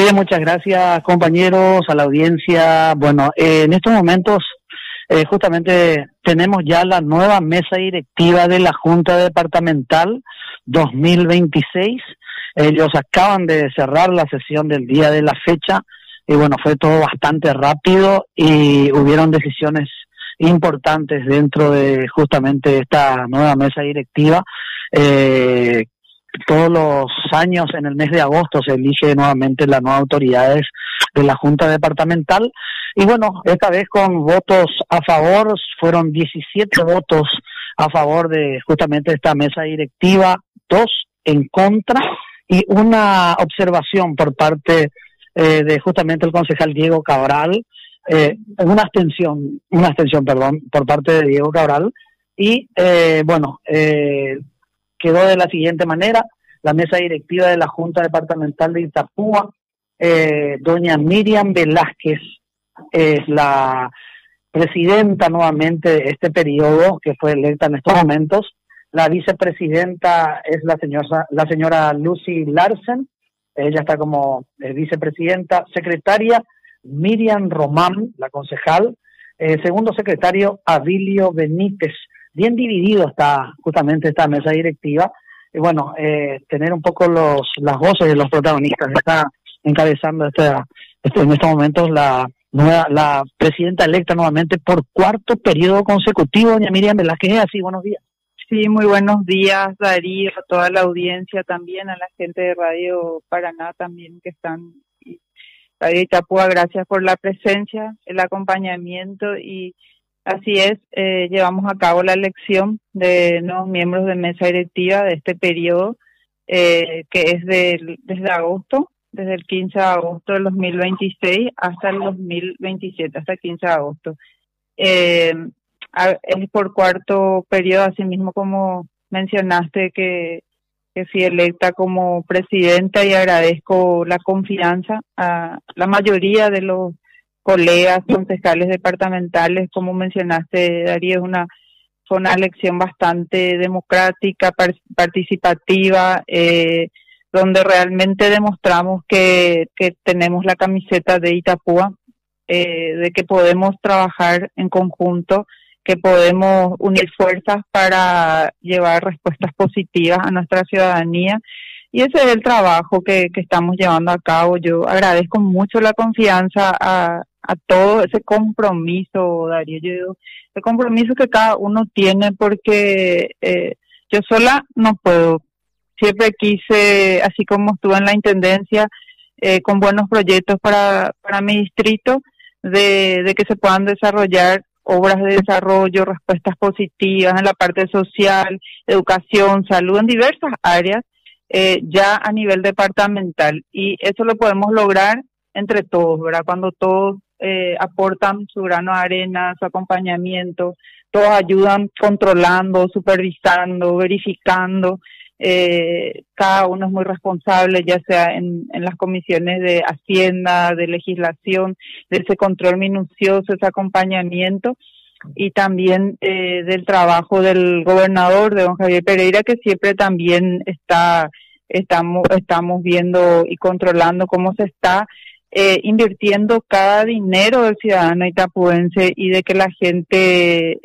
Oye, muchas gracias, compañeros, a la audiencia. Bueno, en estos momentos justamente tenemos ya la nueva mesa directiva de la Junta Departamental 2026. Ellos acaban de cerrar la sesión del día de la fecha y bueno, fue todo bastante rápido y hubieron decisiones importantes dentro de justamente esta nueva mesa directiva. Todos los años en el mes de agosto se elige nuevamente las nuevas autoridades de la Junta Departamental y bueno, esta vez con votos a favor, fueron 17 votos a favor de justamente esta mesa directiva, 2 en contra y una observación por parte de justamente el concejal Diego Cabral, una abstención, por parte de Diego Cabral y quedó de la siguiente manera: la mesa directiva de la Junta Departamental de Itapúa, doña Miriam Velázquez es la presidenta nuevamente de este periodo, que fue electa en estos momentos. La vicepresidenta es la señora Lucy Larsen, ella está como vicepresidenta. Secretaria Miriam Román, la concejal. Segundo secretario Abilio Benítez. Bien dividido está justamente esta mesa directiva. Y bueno, tener un poco las voces de los protagonistas. Está encabezando en estos momentos la presidenta electa nuevamente por 4º periodo consecutivo, doña Miriam Velázquez. Así, buenos días. Sí, muy buenos días, Darío, a toda la audiencia también, a la gente de Radio Paraná también que están, Radio Itapúa, gracias por la presencia, el acompañamiento y así es, llevamos a cabo la elección de nuevos miembros de mesa directiva de este periodo, que es desde agosto, desde el 15 de agosto del 2026 hasta el 2027, hasta el 15 de agosto. Es por 4º periodo, así mismo como mencionaste que fui electa como presidenta y agradezco la confianza a la mayoría de los colegas concejales departamentales. Como mencionaste, Darío, fue una elección bastante democrática, participativa, donde realmente demostramos que tenemos la camiseta de Itapúa, de que podemos trabajar en conjunto, que podemos unir fuerzas para llevar respuestas positivas a nuestra ciudadanía. Y ese es el trabajo que estamos llevando a cabo. Yo agradezco mucho la confianza a todo ese compromiso, Darío. Yo digo, el compromiso que cada uno tiene, porque yo sola no puedo. Siempre quise, así como estuve en la intendencia, con buenos proyectos para mi distrito, de que se puedan desarrollar obras de desarrollo, respuestas positivas en la parte social, educación, salud, en diversas áreas, ya a nivel departamental. Y eso lo podemos lograr entre todos, ¿verdad? Cuando todos aportan su grano de arena, su acompañamiento, todos ayudan controlando, supervisando, verificando. Cada uno es muy responsable, ya sea en las comisiones de Hacienda, de Legislación, de ese control minucioso, ese acompañamiento, y también del trabajo del gobernador, de don Javier Pereira, que siempre también estamos viendo y controlando cómo se está invirtiendo cada dinero del ciudadano itapuense, y de que la gente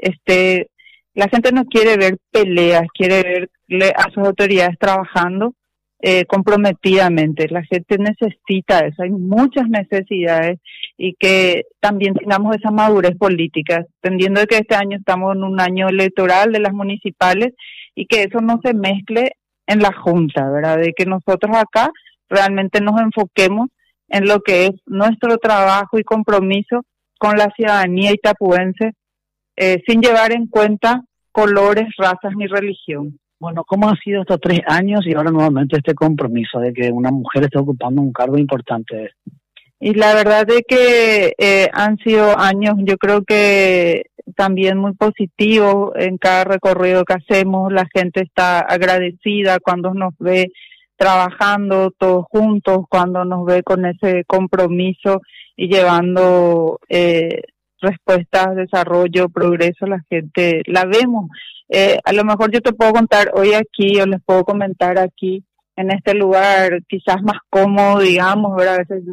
no quiere ver peleas, quiere ver a sus autoridades trabajando comprometidamente. La gente necesita eso, hay muchas necesidades, y que también tengamos esa madurez política, entendiendo de que este año estamos en un año electoral de las municipales, y que eso no se mezcle en la Junta, ¿verdad? De que nosotros acá realmente nos enfoquemos en lo que es nuestro trabajo y compromiso con la ciudadanía itapuense, sin llevar en cuenta colores, razas ni religión. Bueno, ¿cómo han sido estos 3 años y ahora nuevamente este compromiso de que una mujer esté ocupando un cargo importante? Y la verdad es que han sido años, yo creo que también muy positivos en cada recorrido que hacemos. La gente está agradecida cuando nos ve trabajando todos juntos, cuando nos ve con ese compromiso y llevando respuestas, desarrollo, progreso. La gente la vemos. A lo mejor yo te puedo contar hoy aquí, o les puedo comentar aquí en este lugar quizás más cómodo, digamos, ¿verdad? A veces